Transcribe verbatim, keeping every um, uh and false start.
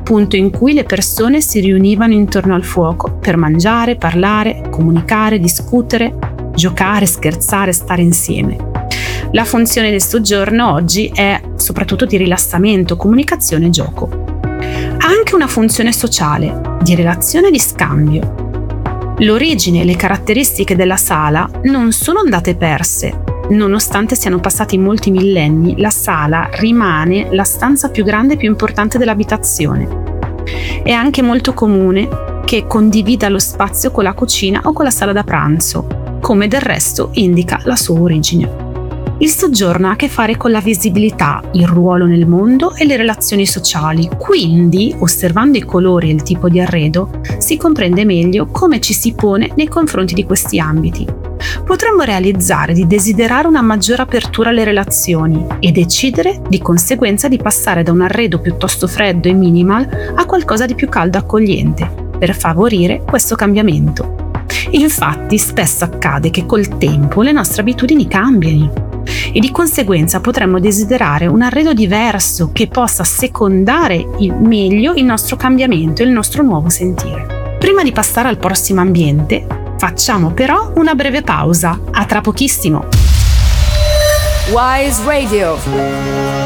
punto in cui le persone si riunivano intorno al fuoco per mangiare, parlare, comunicare, discutere, giocare, scherzare, stare insieme. La funzione del soggiorno oggi è soprattutto di rilassamento, comunicazione e gioco. Ha anche una funzione sociale, di relazione e di scambio. L'origine e le caratteristiche della sala non sono andate perse. Nonostante siano passati molti millenni, la sala rimane la stanza più grande e più importante dell'abitazione. È anche molto comune che condivida lo spazio con la cucina o con la sala da pranzo, come del resto indica la sua origine. Il soggiorno ha a che fare con la visibilità, il ruolo nel mondo e le relazioni sociali, quindi, osservando i colori e il tipo di arredo, si comprende meglio come ci si pone nei confronti di questi ambiti. Potremmo realizzare di desiderare una maggiore apertura alle relazioni e decidere di conseguenza di passare da un arredo piuttosto freddo e minimal a qualcosa di più caldo e accogliente, per favorire questo cambiamento. Infatti, spesso accade che col tempo le nostre abitudini cambiano e di conseguenza potremmo desiderare un arredo diverso che possa secondare il meglio il nostro cambiamento e il nostro nuovo sentire. Prima di passare al prossimo ambiente, facciamo però una breve pausa. A tra pochissimo! Wise Radio.